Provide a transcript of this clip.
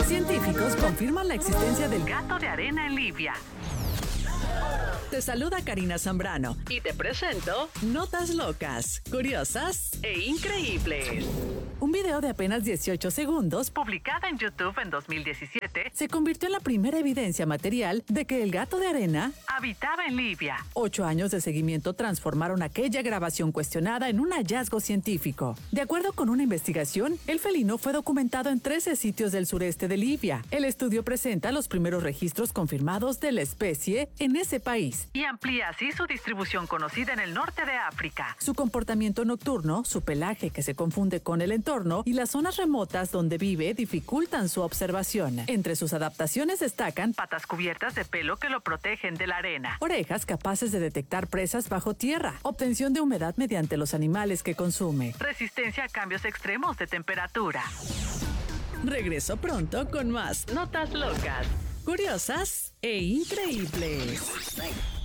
Científicos confirman la existencia del gato de arena en Libia. Te saluda Karina Zambrano y te presento Notas Locas, Curiosas e Increíbles. Un video de apenas 18 segundos, publicado en YouTube en 2017, se convirtió en la primera evidencia material de que el gato de arena habitaba en Libia. 8 años de seguimiento transformaron aquella grabación cuestionada en un hallazgo científico. De acuerdo con una investigación, el felino fue documentado en 13 sitios del sureste de Libia. El estudio presenta los primeros registros confirmados de la especie en ese país y amplía así su distribución conocida en el norte de África. Su comportamiento nocturno, su pelaje que se confunde con el entorno y las zonas remotas donde vive dificultan su observación. Entre sus adaptaciones destacan patas cubiertas de pelo que lo protegen de la arena, orejas capaces de detectar presas bajo tierra, obtención de humedad mediante los animales que consume, resistencia a cambios extremos de temperatura. Regreso pronto con más Notas Locas, Curiosas e Increíbles.